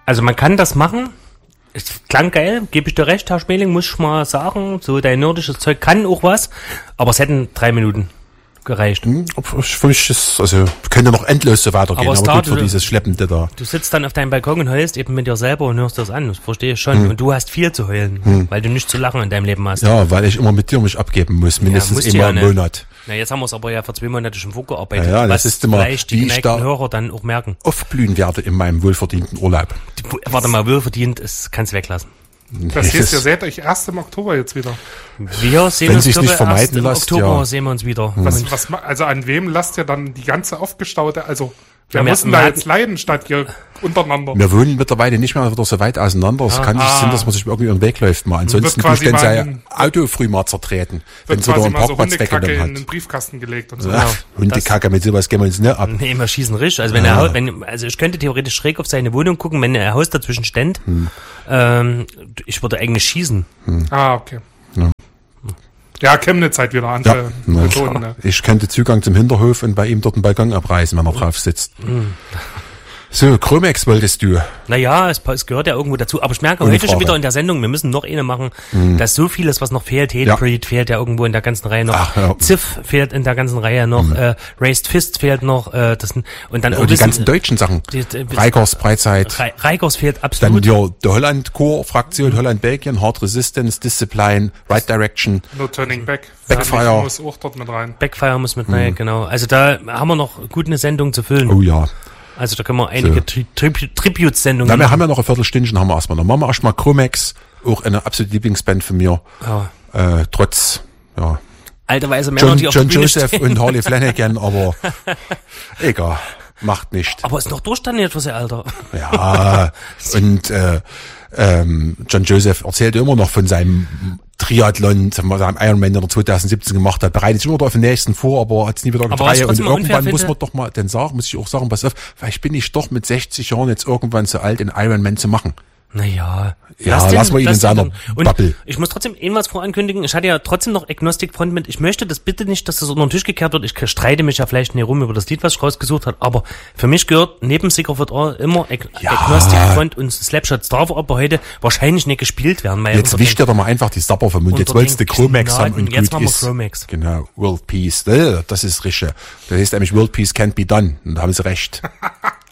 Also man kann das machen. Es klang geil, gebe ich dir recht, Herr Schmeling, muss ich mal sagen. So dein nordisches Zeug kann auch was, aber es hätten 3 Minuten gereicht. Für mich ist, also, können ja noch endlos so weitergehen, aber gut für dieses Schleppende da. Du sitzt dann auf deinem Balkon und heulst eben mit dir selber und hörst das an, das verstehe ich schon. Und du hast viel zu heulen, weil du nichts zu lachen in deinem Leben hast. Ja, weil ich immer mit dir mich abgeben muss, mindestens einmal im Monat. Na, jetzt haben wir es aber ja für 2 Monate schon vorgearbeitet, ja, das ist immer, vielleicht die geneigten Hörer dann auch merken. Aufblühen werde in meinem wohlverdienten Urlaub. Warte mal, wohlverdient, es kannst weglassen. Das heißt, ihr seht euch erst im Oktober jetzt wieder. Wir sehen Wenn uns sich's nicht vermeiden lässt, im Oktober ja. sehen wir uns wieder. Also an wem lasst ihr dann die ganze aufgestaute, also wer Ja, muss denn da jetzt leiden statt ihr untereinander? Wir wohnen mittlerweile nicht mehr wieder so weit auseinander. Es kann nicht sein, dass man sich irgendwie über den Weg läuft mal. Ansonsten quasi du mal sein Auto früh mal zertreten, wenn Wird so da quasi einen mal so Parkplatz Hundekacke weggenommen in den hat. Briefkasten gelegt und so. Ach, Hundekacke, mit sowas gehen wir uns nicht ab. Nee, wir schießen Risch. Also also ich könnte theoretisch schräg auf seine Wohnung gucken, wenn ein Haus dazwischen stände. Ich würde eigentlich schießen. Okay. Ja, Chemnitz halt wieder andere Methoden. Ne? Ich könnte Zugang zum Hinterhof und bei ihm dort einen Balkon abreißen, wenn er drauf sitzt. So, Chromex wolltest du. Naja, es gehört ja irgendwo dazu. Aber ich merke heute schon wieder in der Sendung, wir müssen noch eine machen, dass so vieles, was noch fehlt, Hatebreed fehlt ja irgendwo in der ganzen Reihe noch. Ziff fehlt in der ganzen Reihe noch. Raised Fist fehlt noch. Und dann die ganzen deutschen Sachen. Reikers, Breizeit. Reikers fehlt absolut. Dann die Holland-Core-Fraktion, Holland-Belgien, Hard Resistance, Discipline, Right Direction. No Turning Back. Backfire. Muss auch dort mit rein. Backfire muss mit rein, genau. Also da haben wir noch gut eine Sendung zu füllen. Oh ja. Also da können wir einige Tribute-Sendungen machen. Wir haben ja noch ein Viertelstündchen, haben wir erstmal. Dann machen wir erstmal Chromex, auch eine absolute Lieblingsband von mir. Ja. Trotz, ja. Alte weiße Männer, die auf der Bühne Joseph stehen. und Harley Flanagan, aber egal. Macht nicht. Aber ist noch durchstanden für sein Alter. Ja, und John Joseph erzählt immer noch von seinem Triathlon, seinem Ironman, den er 2017 gemacht hat, bereitet sich immer auf den nächsten vor, aber hat es nie wieder getragen. Und irgendwann muss man doch mal dann sagen, muss ich auch sagen, pass auf, vielleicht bin ich doch mit 60 Jahren jetzt irgendwann so alt, einen Ironman zu machen. Naja. Ja, lassen wir ihn in seiner Bubble. Ich muss trotzdem was vorankündigen. Ich hatte ja trotzdem noch Agnostic Front mit. Ich möchte das bitte nicht, dass das unter den Tisch gekehrt wird. Ich streite mich ja vielleicht nicht rum über das Lied, was ich rausgesucht habe. Aber für mich gehört neben Sicker for All immer Agnostic Front und Slapshots darf aber heute wahrscheinlich nicht gespielt werden. Weil jetzt wischt ihr doch mal einfach die Sapper vom Mund. Jetzt wolltest du Chromex haben und jetzt gut machen wir Chromex. Genau. World Peace. Das ist richtig. Das heißt nämlich World Peace can't be done. Und da haben sie recht.